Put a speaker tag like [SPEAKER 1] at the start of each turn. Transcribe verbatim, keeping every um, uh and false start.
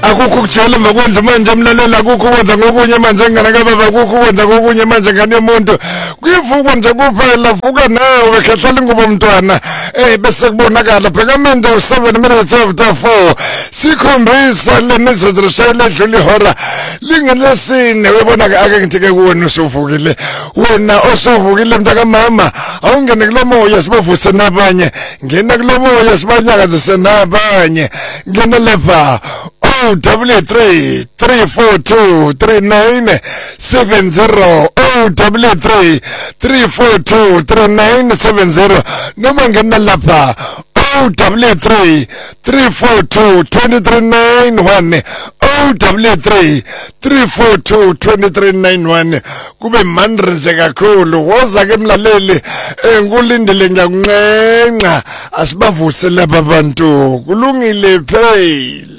[SPEAKER 1] akukho ukujala makwenza manje emlalela akukho ukwenza ngobunye manje ngane kababa akukho ukwenza ngobunye manje ngane yomuntu kuyivuka nje kuphela vuka nawe khahlela ingubo mntwana eh bese kubonakala Phekamendo seven minutes after four sikhombisa lemizuzu rishayela edlula ihora lingelesine webona ake ngithike kuwena usuvukile wena osuvukile mntaka mama awungene kulomoya sibavuse nabanye ngena kulomoya sibanyakazise nabanye ngena lapha oh W three three four two three nine seven zero oh W three three four two three nine seven zero noma ngena lapha oh W three three four two two three nine one oh W three three four two two three nine one kube mandre nje kakhulu woza ke mlaleli engulindele ngiyakuncenca asibavuse laba bantu kulungile phela